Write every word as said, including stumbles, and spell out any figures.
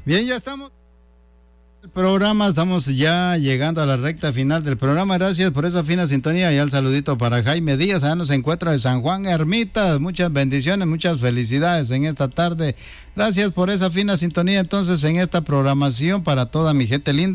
Bien, ya estamos. El programa, estamos ya llegando a la recta final del programa. Gracias por esa fina sintonía y al saludito para Jaime Díaz, allá nos encuentra de San Juan Ermitas. Muchas bendiciones, muchas felicidades en esta tarde. Gracias por esa fina sintonía entonces en esta programación para toda mi gente linda.